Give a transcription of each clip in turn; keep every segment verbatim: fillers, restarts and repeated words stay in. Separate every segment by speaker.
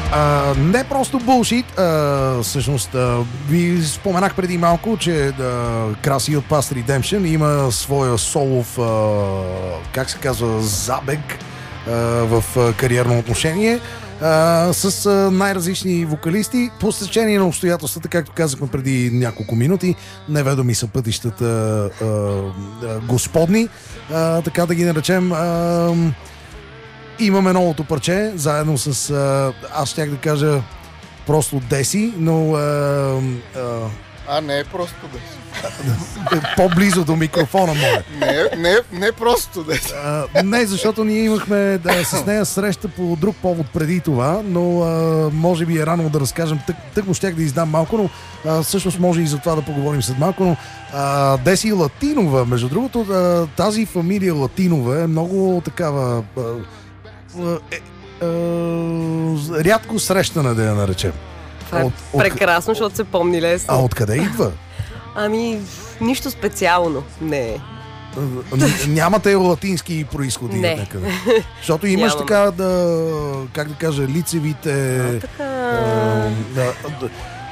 Speaker 1: А, не просто булшит, а, всъщност а, ви споменах преди малко, че а, Краси от Past Redemption има своя солов, а, как се казва, забег а, в а, кариерно отношение а, с а, най-различни вокалисти. По стечение на обстоятелствата, както казахме преди няколко минути, неведоми са пътищата а, а, господни, а, така да ги наречем. А, Имаме новото парче, заедно с, а, аз щях да кажа просто Деси, но... А, а,
Speaker 2: а не е просто Деси.
Speaker 1: По-близо до микрофона моя.
Speaker 2: Не, не, не просто Деси.
Speaker 1: А, не, защото ние имахме да, с нея среща по друг повод преди това, но а, може би е рано да разкажем. Тък, тък му щях да издам малко, но а, всъщност може и за това да поговорим след малко, но а, Деси Латинова, между другото, а, тази фамилия Латинова е много такава... А, Е, е, е, рядко срещана, да я наречем.
Speaker 3: Това е от, прекрасно, от, защото се помни лесно.
Speaker 1: А откъде идва?
Speaker 3: Ами, нищо специално. Не.
Speaker 1: Нямате латински происходи?
Speaker 3: Не.
Speaker 1: Някъде. Защото имаш
Speaker 3: Нямам.
Speaker 1: така да, как да кажа, лицевите...
Speaker 3: А, така...
Speaker 1: А, да, да,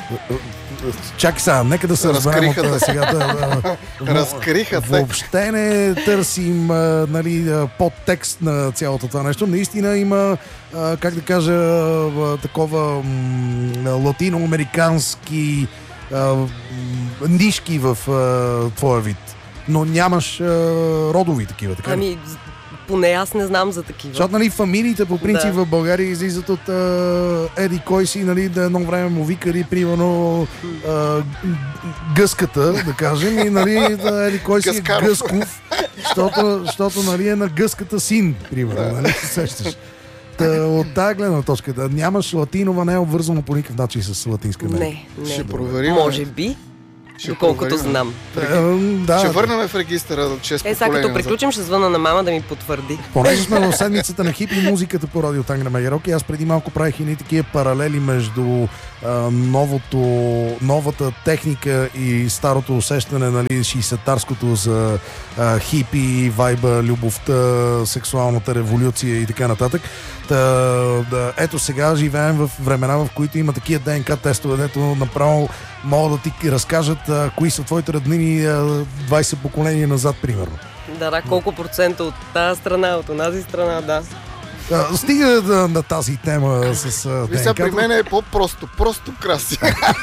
Speaker 1: чакай сега, нека да се разберем от сега. Да,
Speaker 2: Разкриха те.
Speaker 1: Въобще не търсим а, нали, подтекст на цялото това нещо. Наистина има, а, как да кажа, а, такова м, латиноамерикански а, м, нишки в а, твоя вид. Но нямаш а, родови такива, така ли?
Speaker 3: Ами, поне аз не знам за такива.
Speaker 1: Защото, нали, фамилиите по принцип
Speaker 3: Да.
Speaker 1: в България излизат от а, еди кой си, нали, да едно време му викали, примерно, а, гъската, да кажем, и, нали, да, еди кой си е
Speaker 2: Гъскаров.
Speaker 1: Гъсков, защото, защото, нали, е на гъската син, примерно, нали, се сещаш. Та, от тази гледна точка, да нямаш латинова, не е обвързано по никакъв начин с латинска име.
Speaker 3: Не, не.
Speaker 2: Ще проверим.
Speaker 3: Може би,
Speaker 2: Ще
Speaker 3: доколкото
Speaker 2: проверим.
Speaker 3: знам.
Speaker 1: Е, да,
Speaker 2: Ще върнем в регистъра от шест
Speaker 3: Е, сега
Speaker 2: поколения
Speaker 3: като приключим, ще звъна на мама да ми потвърди.
Speaker 1: понеже сме в седмицата на хипи музиката по радио Тангра Мегерок, аз преди малко правих и такива паралели между а, новото, новата техника и старото усещане, нали, шейсетарското за а, хипи, вайба, любовта, сексуалната революция и така нататък. Та, да, ето сега живеем в времена, в които има такива ДНК тестове, дето направо могат да ти разкажат а, кои са твоите роднини а, двайсет поколения назад, примерно.
Speaker 3: Да, да, колко процента от тази страна, от онази страна, да.
Speaker 1: А, стига да, на тази тема с а,
Speaker 2: Ви сега при
Speaker 1: ДНК-то.
Speaker 2: мен е по-просто. Просто Краси.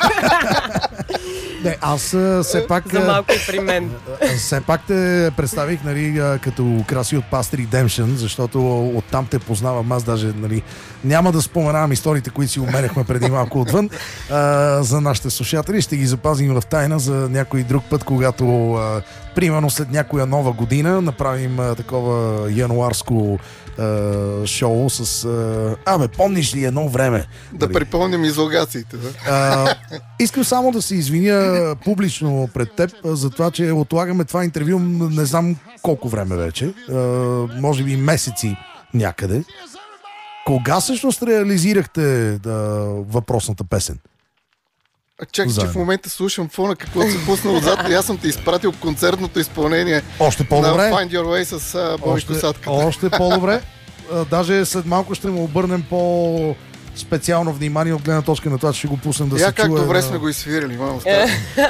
Speaker 1: Не, аз а, все пак
Speaker 3: За
Speaker 1: а,
Speaker 3: малко и при мен.
Speaker 1: а, все пак те представих, нали, а, като Краси от Past Redemption, защото оттам те познавам аз даже, нали, няма да споменавам историите, които си умерехме преди малко отвън а, за нашите слушатели, ще ги запазим в тайна за някой друг път, когато а, примерно след някоя нова година направим а, такова януарско а, шоу с а, абе, помниш ли едно време?
Speaker 2: Да
Speaker 1: Нали?
Speaker 2: припомним излагациите. Да?
Speaker 1: А, искам само да се извиня публично пред теб а, за това, че отлагаме това интервю не знам колко време вече. А, може би месеци някъде. Кога всъщност реализирахте да, въпросната песен?
Speaker 2: А чакай, че
Speaker 1: Заедно.
Speaker 2: в момента слушам фона, какво се пусна отзад и аз съм ти изпратил концертното изпълнение
Speaker 1: Още
Speaker 2: на
Speaker 1: по-добре.
Speaker 2: Find Your Way с а, Боби
Speaker 1: Още,
Speaker 2: Косатката.
Speaker 1: още по-добре. А, даже след малко ще му обърнем по специално внимание от гледна точка на това, че ще го пуснем да
Speaker 2: Я
Speaker 1: се
Speaker 2: как
Speaker 1: чуе.
Speaker 2: добре
Speaker 1: на-
Speaker 2: сме го изсвирили, мамо.
Speaker 3: Е.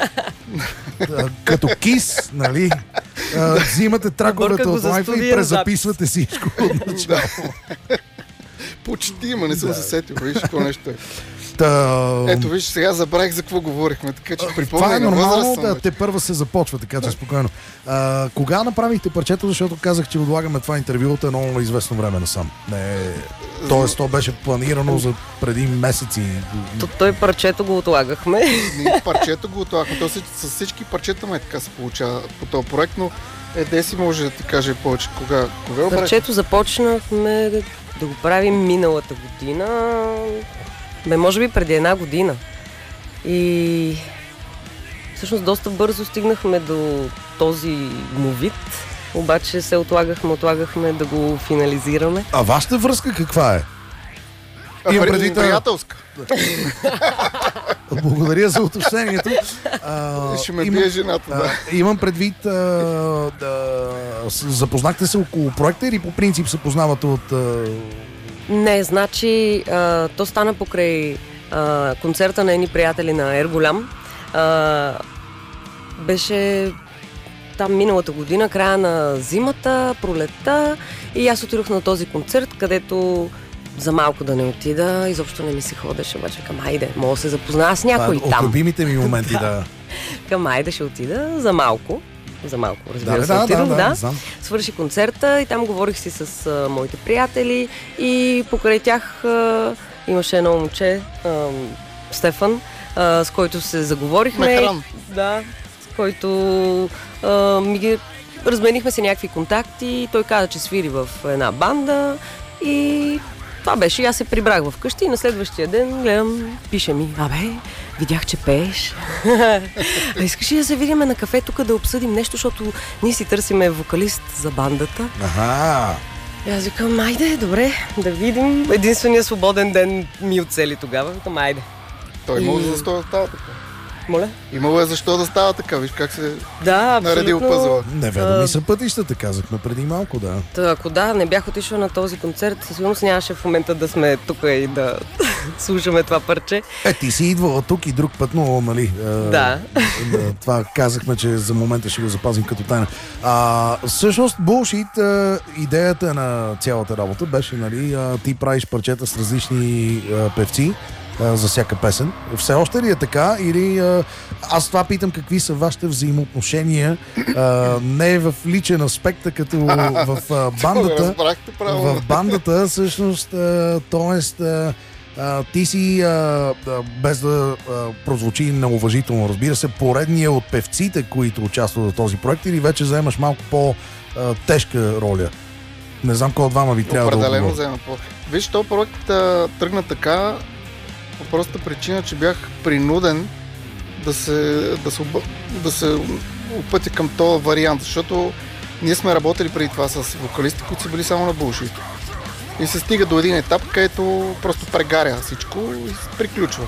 Speaker 1: а, като кис, нали? А, взимате траковете
Speaker 3: Бърка го
Speaker 1: от
Speaker 3: за
Speaker 1: лайфа и
Speaker 3: студия
Speaker 1: презаписвате всичко от начало.
Speaker 2: Почти, ма не съм
Speaker 1: Да.
Speaker 2: се сетил. Виж, какво нещо е.
Speaker 1: Та,
Speaker 2: Ето, виж, сега забравих за какво говорихме, така че
Speaker 1: това е
Speaker 2: припомня на
Speaker 1: нормално,
Speaker 2: възраст съм
Speaker 1: да,
Speaker 2: вече.
Speaker 1: те първа се започва, така че спокойно. А, кога направихте парчето, защото казах, че отлагаме това интервю от едно известно време насам. Не, тоест, то беше планирано за преди месеци.
Speaker 3: То, той парчето го отлагахме.
Speaker 2: Ние парчето го отлагахме. То с, с всички парчета ме така се получава по този проект, но е, Деси може да ти каже повече. Кога, кога обрах?
Speaker 3: Парчето започнахме да, да го правим миналата година. Бе, може би преди една година. И всъщност доста бързо стигнахме до този му вид. Обаче се отлагахме, отлагахме да го финализираме.
Speaker 1: А вашата връзка каква е?
Speaker 2: А,
Speaker 1: имам
Speaker 2: при-
Speaker 1: предвид, а-
Speaker 2: приятелска.
Speaker 1: Благодаря за уточнението. А,
Speaker 2: Ще ме
Speaker 1: имам-
Speaker 2: бие жената, да.
Speaker 1: А, имам предвид, а, да, с- запознахте се около проекта или по принцип се познавате от... А,
Speaker 3: Не, значи а, то стана покрай а, концерта на едни приятели на Ерголям. А, беше там миналата година, края на зимата, пролетта, и аз отидох на този концерт, където за малко да не отида, изобщо не ми се ходеше, обаче към айде, мога да се запозная с някой
Speaker 1: а,
Speaker 3: там.
Speaker 1: От любимите ми моменти, да.
Speaker 3: Към айде ще отида за малко. За малко, разбира
Speaker 1: да,
Speaker 3: се,
Speaker 1: да,
Speaker 3: отидох,
Speaker 1: да,
Speaker 3: да.
Speaker 1: да, да.
Speaker 3: Свърши концерта и там говорих си с а, моите приятели и покрай тях а, имаше едно момче, а, Стефан, а, с който се заговорихме.
Speaker 2: Мехран.
Speaker 3: Да, с който а, ми ги разменихме се някакви контакти. Той каза, че свири в една банда и това беше. И аз се прибрах вкъщи и на следващия ден гледам, пише ми: абе, видях, че пееш. А искаш ли да се видим на кафе тук да обсъдим нещо, защото ние си търсиме вокалист за бандата.
Speaker 1: Аха.
Speaker 3: И аз викам, айде, добре, да видим. Единственият свободен ден ми оцели тогава. Викам, айде.
Speaker 2: Той имало
Speaker 3: И-
Speaker 2: защо да става така.
Speaker 3: Моля?
Speaker 2: Имало е защо да става така, виж как се
Speaker 3: Да,
Speaker 2: наредил
Speaker 3: абсолютно.
Speaker 2: пъзела.
Speaker 1: Неведоми
Speaker 3: А,
Speaker 1: са пътищата, казахме преди малко, да.
Speaker 3: Та, ако да, не бях отишла на този концерт, със сигурност нямаше в момента да сме тук и да слушаме това парче.
Speaker 1: Е, ти си идвала тук и друг път, но, нали... е,
Speaker 3: Да.
Speaker 1: е, това казахме, че за момента ще го запазим като тайна. А, всъщност, Bullshit, е, идеята на цялата работа беше, нали, е, ти правиш парчета с различни е, певци е, за всяка песен. Все още ли е така? Или е, аз това питам, какви са вашите взаимоотношения, е, не в личен аспект, а като в е, бандата.
Speaker 2: Разбрахте правилно.
Speaker 1: В бандата, всъщност, т.е. ти си, а, а, без да а, прозвучи неуважително, разбира се, поредния от певците, които участват в този проект, или вече заемаш малко по-тежка роля? Не знам кой от двама ви трябва да
Speaker 2: Определено
Speaker 1: отговори.
Speaker 2: взема по. Виж, този проект а, тръгна така по простата причина, че бях принуден да се, да се, оба- да се опътя към този вариант, защото ние сме работили преди това с вокалисти, които са били само на Bullshit. И се стига до един етап, където просто прегаря всичко и се приключва.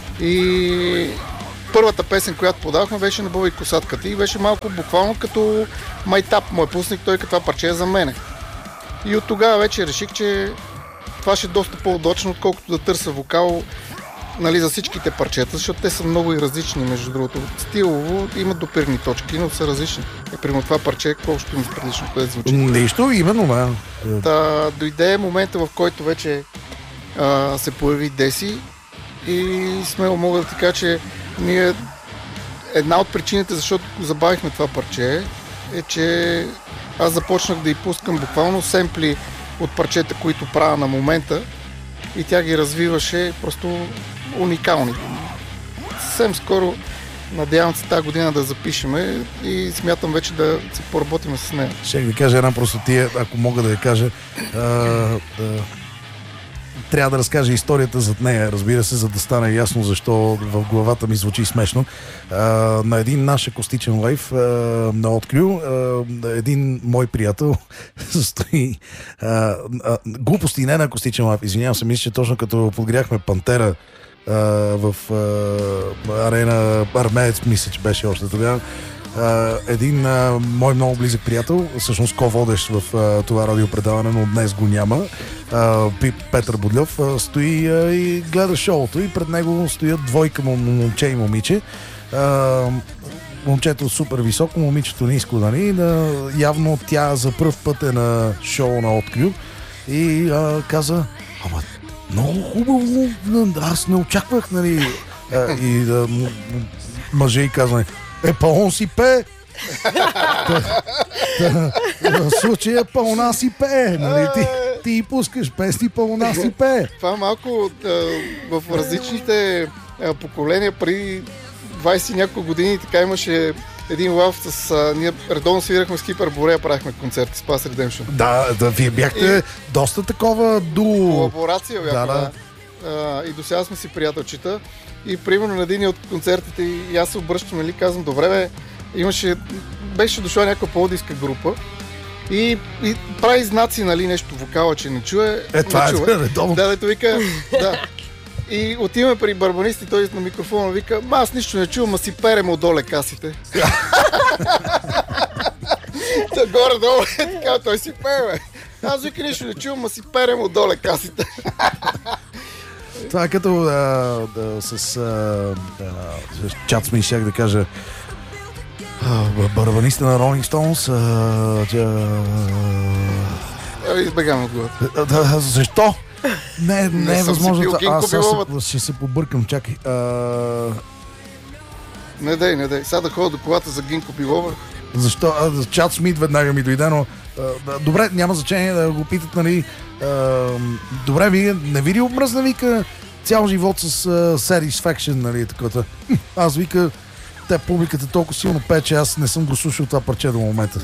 Speaker 2: И първата песен, която подавахме, беше на Боби Косатката и беше малко буквално като майтап. Мой пусник, той като това парче е за мене. И от тогава вече реших, че това ще е доста по-удачно, отколкото да търся вокал, нали, за всичките парчета, защото те са много и различни, между другото. Стилово имат допирни точки, но са различни. Е, примерно това парче, какво ще има с предишното, където звучи.
Speaker 1: Нищо, именно, да.
Speaker 2: Та, дойде момента, в който вече а, се появи Деси и смело мога да ти кажа, че ние една от причините, защото забавихме това парче, е, че аз започнах да й пускам буквално семпли от парчета, които правя на момента и тя ги развиваше просто уникални. Съвсем скоро надявам се тази година да запишеме и смятам вече да се поработим с нея.
Speaker 1: Ще ви кажа една простотия, ако мога да я кажа. А, а, трябва да разкажа историята зад нея, разбира се, за да стане ясно защо в главата ми звучи смешно. А, на един наш акустичен лайв а, на Открю, а, един мой приятел стои а, а, глупости не на акустичен лайв, извинявам се, мисля, че точно като подгряхме Пантера а, в а, арена Армеец, мисля, че беше още тогава. Uh, един uh, мой много близък приятел, всъщност ко-водещ в uh, това радиопредаване, но днес го няма, uh, Петър Бодлев, uh, стои uh, и гледа шоуто и пред него стоят двойка момче и момиче. Uh, момчето супер високо, момичето ниско, нали? Uh, явно тя за пръв път е на шоу на Открю и uh, каза: ама много хубаво, аз не очаквах, нали? Uh, и uh, мъже и казва: е, па он си пее. В случая пълна си пее. Нали? Ти, ти пускаш песни, пълна си пее.
Speaker 2: Това малко а, в различните а, поколения преди двайсет и няколко години така имаше един лав с... А, ние редовно свирахме с Кипър Борея, правихме концерти с Pass Redemption.
Speaker 1: Да, да, вие бяхте
Speaker 2: И-
Speaker 1: доста такова дуо.
Speaker 2: Колаборация бяхме,
Speaker 1: Да,
Speaker 2: да.
Speaker 1: да.
Speaker 2: А, и до сега сме си приятелчета. И примерно на един от концертите и аз се обръщам, нали, казвам: добре бе, имаше, беше дошла някаква пловдивска група и, и прави знаци, нали, нещо вокала, че не чуе.
Speaker 1: Е, това
Speaker 2: не
Speaker 1: е
Speaker 2: чува.
Speaker 1: редовно.
Speaker 2: Да, дето вика, да. И отиваме при барбанист и той на микрофона вика: ма аз нищо не чувам, а си перем отдоле касите. Та горе-долу е така, той си пее, бе. Аз вика нищо не чувам, ма си перем отдоле касите.
Speaker 1: Това е като да, да, с, а, да, с чат сме щях да кажа а, барабаниста на Rolling Stones. А,
Speaker 2: а, избегам от главата.
Speaker 1: Да, да, защо? Не, не, не е възможно. Аз се, ще се побъркам, чакай. А...
Speaker 2: Не дай, не дай. Сега да ходя до колата за Гинко Билова.
Speaker 1: Защо? А, чат Смит веднага ми дойде, но а, добре, няма значение да го питат, нали. А, добре, вие не ви ли обмръзна, вика, цял живот с uh, Satisfaction, нали, такова. Аз вика, те публиката толкова силно пее, че аз не съм го слушал това парче до момента.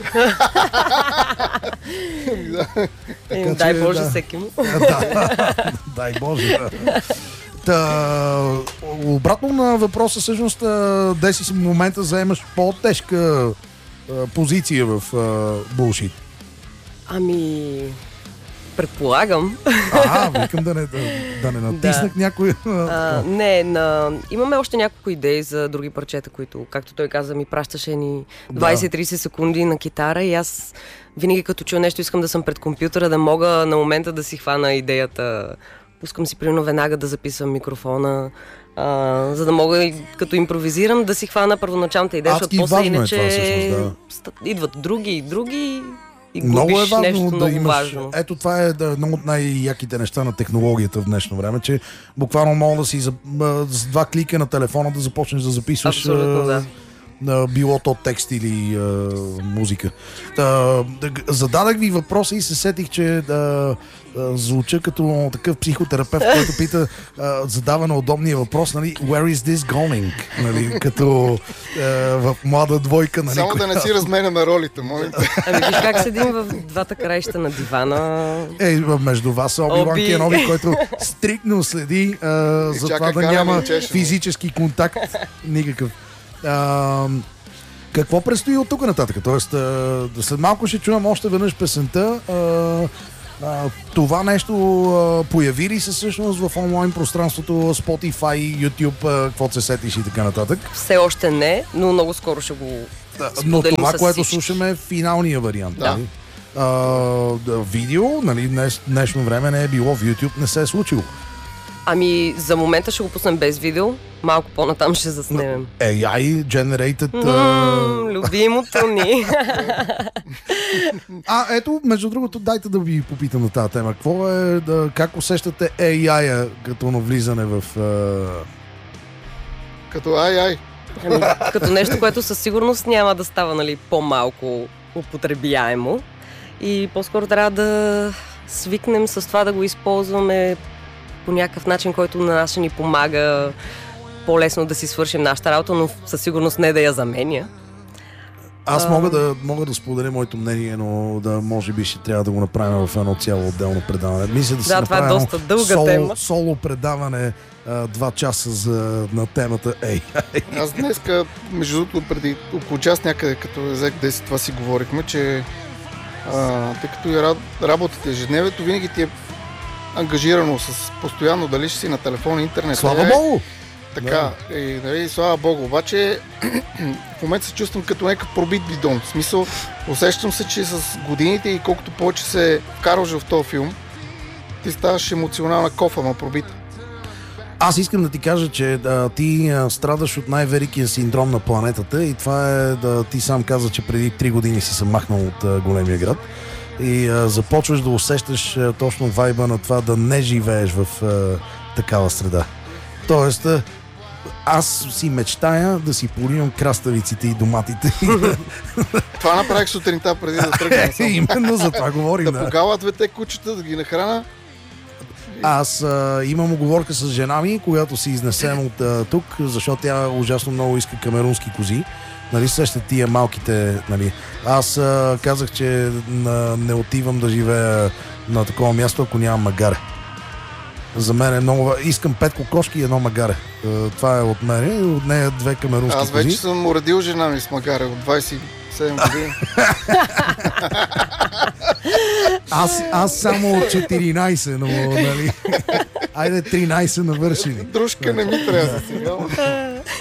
Speaker 3: Така, дай Боже да. Всеки му.
Speaker 1: Да, дай Боже. Да. Та, обратно на въпроса, всъщност, деси си в момента заемаш по-тежка а, позиция в булшит.
Speaker 3: Ами... Предполагам.
Speaker 1: А, викам да не, да, да не натиснах да. Някой.
Speaker 3: А, не, на... имаме още няколко идеи за други парчета, които, както той каза, ми пращаше ни двайсет-трийсет секунди на китара и аз винаги като чуя нещо искам да съм пред компютъра, да мога на момента да си хвана идеята. Пускам си примерно веднага да записвам микрофона, а, за да мога като импровизирам да си хвана първоначалната идея, защото после иначе
Speaker 1: е това, всъщност, да.
Speaker 3: Идват други и други. И
Speaker 1: много е важно
Speaker 3: нещо
Speaker 1: да
Speaker 3: много
Speaker 1: имаш.
Speaker 3: Важно.
Speaker 1: Ето това е да, едно от най-яките неща на технологията в днешно време, че буквално мога да си за, с два клика на телефона да започнеш да записваш.
Speaker 3: Абсолютно, да.
Speaker 1: Uh, било то текст или uh, музика. Uh, зададах ви въпроса и се сетих, че uh, uh, звуча като такъв психотерапевт, който пита, uh, задава на удобния въпрос, нали, where is this going? Нали, като uh, в млада двойка. Нали,
Speaker 2: само коя... да не си разменяме ролите, моля.
Speaker 3: Ами виж как седим в двата краища на дивана.
Speaker 1: Е, между вас Оби-Ван Кеноби, който стрикно следи uh, за това да няма физически контакт. Никакъв. Uh, какво предстои от тук нататък? Тоест, uh, след малко ще чуем още веднъж песента. Uh, uh, това нещо uh, появи ли се всъщност в онлайн пространството, Spotify, YouTube, uh, какво се сетиш и така нататък?
Speaker 3: Все още не, но много скоро ще го споделим.
Speaker 1: Но това, което
Speaker 3: всички.
Speaker 1: Слушаме е финалния вариант.
Speaker 2: Да.
Speaker 1: Нали? Uh, видео, нали, днес, днешно време не е било в YouTube, не се е случило.
Speaker 3: Ами, за момента ще го пуснем без видео. Малко по-натам ще заснемем.
Speaker 1: Ей ай generated...
Speaker 3: Mm, uh... Любимото ни.
Speaker 1: А, ето, между другото, дайте да ви попитам на тази тема. Какво е, да, как усещате Ей ай-а като навлизане в... Uh...
Speaker 2: Като ай-ай.
Speaker 3: Ами, като нещо, което със сигурност няма да става, нали, по-малко употребяемо. И по-скоро трябва да свикнем с това да го използваме по някакъв начин, който на нас ще ни помага по-лесно да си свършим нашата работа, но със сигурност не да я заменя.
Speaker 1: Аз мога да, мога да споделя моето мнение, но да може би ще трябва да го направим в едно цяло отделно предаване. Мисля да,
Speaker 3: да това е доста дълга
Speaker 1: соло,
Speaker 3: тема.
Speaker 1: Соло предаване а, два часа за, на темата Ей ай.
Speaker 2: Аз днеска, между другото, преди около час някъде, като взех десет, това си говорихме, че а, тъй като и работата ежедневието, винаги ти е ангажирано с постоянно, дали ще си на телефон, интернет.
Speaker 1: Слава Богу!
Speaker 2: Така, да. И, нали, слава Богу. Обаче в момента се чувствам като някакъв пробит бидон. В смисъл, усещам се, че с годините и колкото повече се вкарваш в този филм, ти ставаш емоционална кофа, ма пробита.
Speaker 1: Аз искам да ти кажа, че да, ти а, страдаш от най-великия синдром на планетата и това е да ти сам каза, че преди три години си се махнал от а, големия град и а, започваш да усещаш а, точно вайба на това да не живееш в а, такава среда. Тоест, а, аз си мечтая да си поливам краставиците и доматите.
Speaker 2: Това направих сутринта преди да тръгна.
Speaker 1: Именно за това говорим.
Speaker 2: Да погала двете кучета, да ги нахрана.
Speaker 1: Аз а, имам оговорка с жена ми, когато се изнесем от а, тук, защото тя ужасно много иска камерунски кози. Нали, сеща тия малките, нали. Аз а, казах, че на, не отивам да живея на такова място, ако нямам магаре. За мен е много... Искам пет кокошки и едно магаре. Това е от мен и от нея две камерунски кози.
Speaker 2: Аз вече кози. Съм уредил жена ми с магаре от двайсет и седем години.
Speaker 1: аз, аз само от четиринайсет, но нали... Айде тринайсет навършили.
Speaker 2: Дружка не ми трябва сега.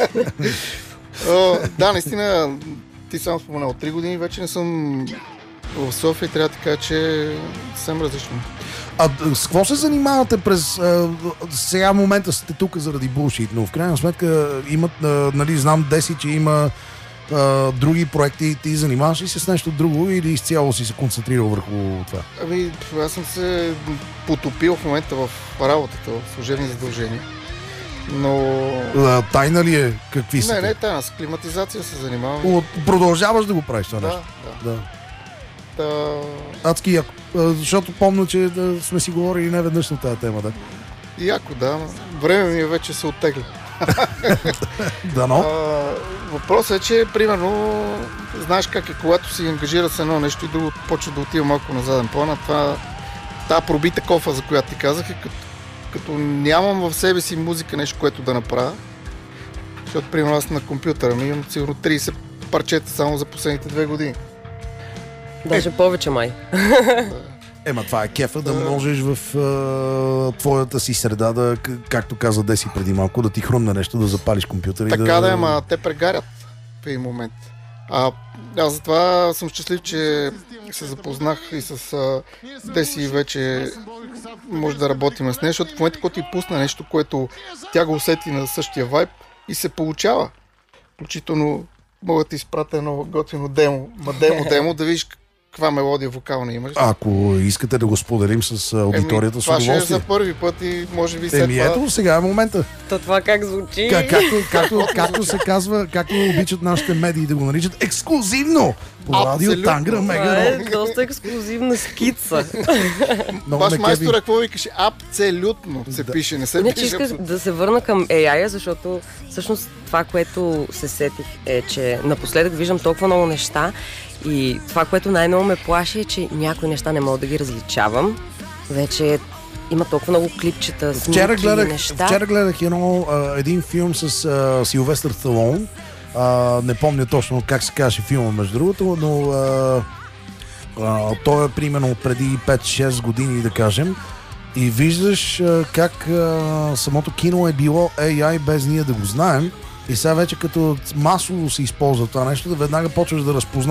Speaker 2: О, да, наистина, ти сам спомена, от три години вече не съм В София трябва да кажа, че е съвсем различно.
Speaker 1: А с какво се занимавате през... А, сега в момента сте тук заради булшит, но в крайна сметка имат, а, нали, знам Деси, че има а, други проекти. Ти занимаваш ли се с нещо друго или изцяло си се концентрирал върху това?
Speaker 2: Ами, аз съм се потопил в момента в работата, в служебни задължения. Но...
Speaker 1: А, тайна ли е? Какви са?
Speaker 2: Не,
Speaker 1: те?
Speaker 2: не, тайна. С климатизация се занимавам.
Speaker 1: О, продължаваш да го правиш това
Speaker 2: Да,
Speaker 1: нещо?
Speaker 2: да.
Speaker 1: Да.
Speaker 2: Та...
Speaker 1: Адски яко. А, защото помня, че да сме си говорили не веднъж на тази тема, да?
Speaker 2: Яко, да. Време ми е вече се оттегля.
Speaker 1: Дано.
Speaker 2: А, въпросът е, че примерно знаеш как е, когато си ангажира с едно нещо и друго почва да отива малко на заден план, а това тази пробита кофа, за която ти казах, е като, като нямам в себе си музика, нещо, което да направя. Защото примерно аз на компютъра ми имам сигурно трийсет парчета само за последните две години.
Speaker 3: Даже повече май.
Speaker 1: Ема това е кефа да можеш в а, твоята си среда да, както каза Деси преди малко, да ти хрумне нещо, да запалиш компютъра
Speaker 2: Така
Speaker 1: и да...
Speaker 2: да е, ама те прегарят в един момент. А аз затова съм щастлив, че се запознах и с а, Деси вече може да работим с нея, защото в момента, когато ти пусна нещо, което тя го усети на същия вайб и се получава. Включително мога да ти изпратя едно готино демо, ма демо-демо, да видиш каква мелодия вокална имаш.
Speaker 1: Ако искате да го споделим с аудиторията,
Speaker 2: Еми,
Speaker 1: с
Speaker 2: това ще е
Speaker 1: удоволствие.
Speaker 2: за първи път и може би след
Speaker 1: Еми
Speaker 2: това...
Speaker 1: ето, сега е момента.
Speaker 3: То това как звучи?
Speaker 1: Как, както, както, както се казва, както обичат нашите медии да го наричат, ексклюзивно по радио
Speaker 2: Абсолютно.
Speaker 1: Тангра
Speaker 3: Това
Speaker 1: Мега
Speaker 3: е
Speaker 1: Рок.
Speaker 3: доста ексклюзивна скица.
Speaker 1: Много
Speaker 2: Баш
Speaker 1: ме
Speaker 2: майстора,
Speaker 1: кефи.
Speaker 2: какво викаше? Абсолютно се
Speaker 1: Да.
Speaker 2: пише, не се
Speaker 3: Иначе
Speaker 2: пише
Speaker 3: исках
Speaker 2: абсолютно.
Speaker 3: да се върна към ей ай, защото всъщност това, което се сетих е, че напоследък виждам толкова много неща и това, което най-много ме плаши е, че някои неща не мога да ги различавам. Вече има толкова много клипчета,
Speaker 1: Вчера
Speaker 3: снимки,
Speaker 1: гледах,
Speaker 3: неща.
Speaker 1: вчера гледах едно, а, един филм с а, Силвестър Сталон. А, не помня точно как се казваше филма, между другото, но а, а, той е примерно преди пет-шест години, да кажем. И виждаш а, как а, самото кино е било ей ай без ние да го знаем. И сега вече като масово се използва това нещо, да веднага почваш да разпознаваш